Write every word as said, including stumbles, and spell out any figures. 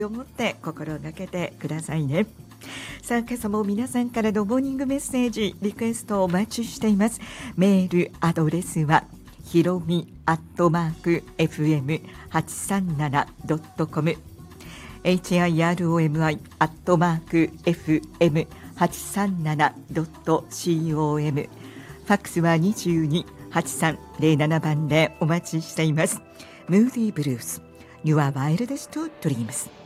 を持って心がけてくださいね。さあ、今朝も皆さんからのモーニングメッセージリクエストをお待ちしています。メールアドレスはひろみアットマーク エフエムはちさんななドットコム エイチアイアールオーエムアイ アットマーク エフエムはちさんななドットコム ファックスはにじゅうに はちさんゼロななばんでお待ちしています。ムーディーブルース Your Wildest Dreams。